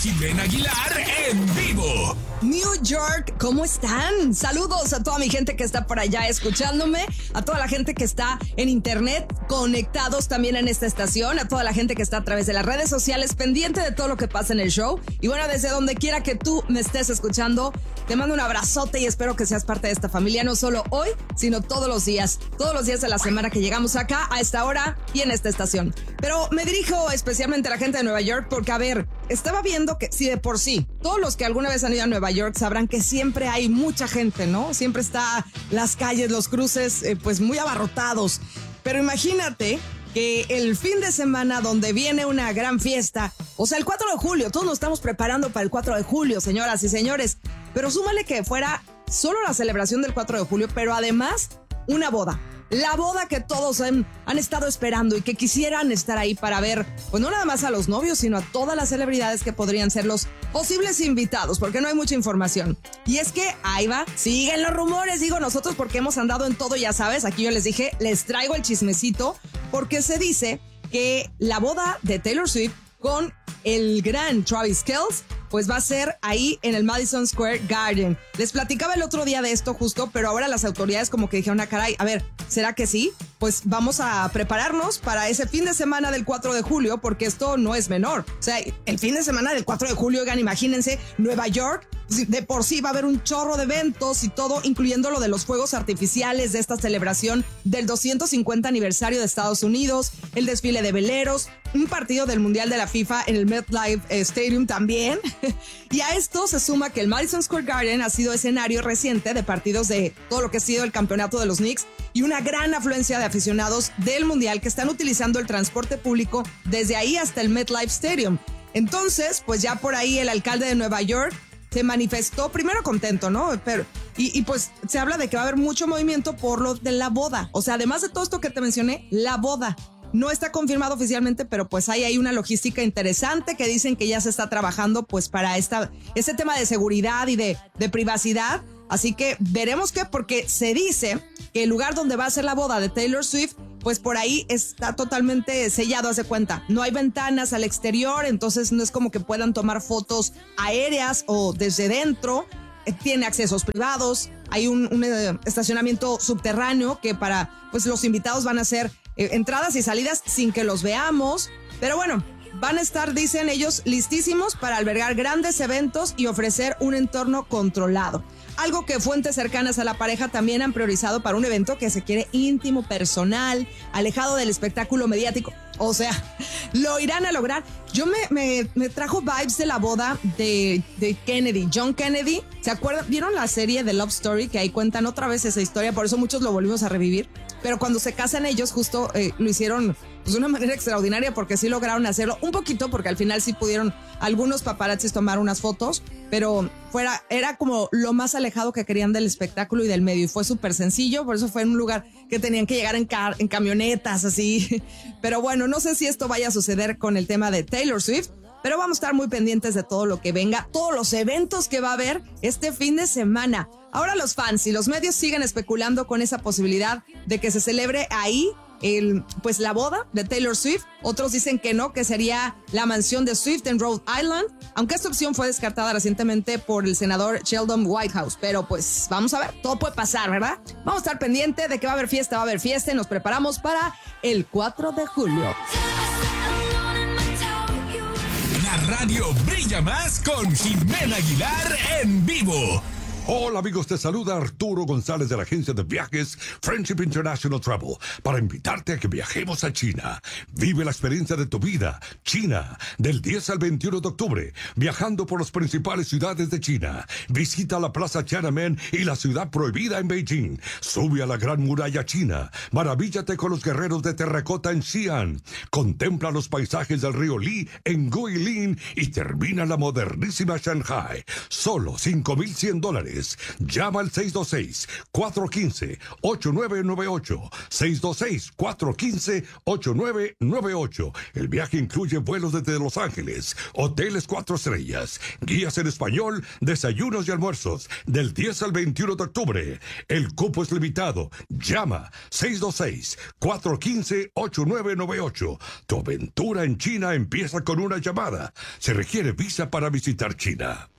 Jimena Aguilar en vivo. New York, ¿cómo están? Saludos a toda mi gente que está por allá escuchándome, a toda la gente que está en internet, conectados también en esta estación, a toda la gente que está a través de las redes sociales, pendiente de todo lo que pasa en el show. Y bueno, desde donde quiera que tú me estés escuchando, te mando un abrazote y espero que seas parte de esta familia, no solo hoy, sino todos los días de la semana que llegamos acá a esta hora y en esta estación. Pero me dirijo especialmente a la gente de Nueva York porque, a ver, estaba viendo que si de por sí, todos los que alguna vez han ido a Nueva York sabrán que siempre hay mucha gente, ¿no? Siempre está las calles, los cruces, pues muy abarrotados. Pero imagínate que el fin de semana donde viene una gran fiesta, o sea, el 4 de julio, todos nos estamos preparando para el 4 de julio, señoras y señores, pero súmale que fuera solo la celebración del 4 de julio, pero además una boda. La boda que todos han estado esperando y que quisieran estar ahí para ver, pues no nada más a los novios, sino a todas las celebridades que podrían ser los posibles invitados, porque no hay mucha información. Y es que ahí va, siguen los rumores, digo nosotros porque hemos andado en todo, ya sabes, aquí yo les dije, les traigo el chismecito, porque se dice que la boda de Taylor Swift con el gran Travis Kelce, pues va a ser ahí en el Madison Square Garden. Les platicaba el otro día de esto justo, pero ahora las autoridades como que dijeron, caray, a ver, ¿será que sí? Pues vamos a prepararnos para ese fin de semana del 4 de julio, porque esto no es menor. O sea, el fin de semana del 4 de julio, oigan, imagínense, Nueva York, de por sí va a haber un chorro de eventos y todo, incluyendo lo de los fuegos artificiales de esta celebración del 250 aniversario de Estados Unidos, el desfile de veleros, un partido del Mundial de la FIFA en el MetLife Stadium también. Y a esto se suma que el Madison Square Garden ha sido escenario reciente de partidos de todo lo que ha sido el campeonato de los Knicks y una gran afluencia de aficionados del Mundial que están utilizando el transporte público desde ahí hasta el MetLife Stadium. Entonces, pues ya por ahí el alcalde de Nueva York se manifestó primero contento, ¿no? Pero y pues se habla de que va a haber mucho movimiento por lo de la boda. O sea, además de todo esto que te mencioné, la boda. No está confirmado oficialmente, pero pues hay una logística interesante que dicen que ya se está trabajando pues para este tema de seguridad y de privacidad. Así que veremos qué, porque se dice que el lugar donde va a ser la boda de Taylor Swift, pues por ahí está totalmente sellado, haz de cuenta. No hay ventanas al exterior, entonces no es como que puedan tomar fotos aéreas o desde dentro. Tiene accesos privados, hay un estacionamiento subterráneo que para pues los invitados van a hacer entradas y salidas sin que los veamos. Pero bueno, van a estar, dicen ellos, listísimos para albergar grandes eventos y ofrecer un entorno controlado. Algo que fuentes cercanas a la pareja también han priorizado para un evento que se quiere íntimo, personal, alejado del espectáculo mediático. O sea, lo irán a lograr. Yo me trajo vibes de la boda de Kennedy, John Kennedy. ¿Se acuerdan? ¿Vieron la serie de Love Story? Que ahí cuentan otra vez esa historia, por eso muchos lo volvimos a revivir. Pero cuando se casan ellos, justo lo hicieron pues, de una manera extraordinaria, porque sí lograron hacerlo un poquito, porque al final sí pudieron algunos paparazzis tomar unas fotos, pero era como lo más alejado que querían del espectáculo y del medio, y fue súper sencillo, por eso fue en un lugar que tenían que llegar en camionetas, así. Pero bueno, no sé si esto vaya a suceder con el tema de Taylor Swift, pero vamos a estar muy pendientes de todo lo que venga, todos los eventos que va a haber este fin de semana. Ahora los fans y los medios siguen especulando con esa posibilidad de que se celebre ahí pues la boda de Taylor Swift. Otros dicen que no, que sería la mansión de Swift en Rhode Island, aunque esta opción fue descartada recientemente por el senador Sheldon Whitehouse. Pero pues vamos a ver, todo puede pasar, ¿verdad? Vamos a estar pendiente de que va a haber fiesta y nos preparamos para el 4 de julio. La radio brilla más con Jimena Aguilar en vivo. Hola amigos, te saluda Arturo González de la agencia de viajes Friendship International Travel para invitarte a que viajemos a China. Vive la experiencia de tu vida. China, del 10 al 21 de octubre, viajando por las principales ciudades de China. Visita la Plaza Tiananmen y la Ciudad Prohibida en Beijing. Sube a la Gran Muralla China. Maravíllate con los guerreros de terracota en Xi'an. Contempla los paisajes del río Li en Guilin y termina la modernísima Shanghai. Solo $5,100. Ángeles. Llama al 626-415-8998. 626-415-8998. El viaje incluye vuelos desde Los Ángeles, hoteles 4 estrellas, guías en español, desayunos y almuerzos, del 10 al 21 de octubre. El cupo es limitado. Llama 626-415-8998. Tu aventura en China empieza con una llamada. Se requiere visa para visitar China.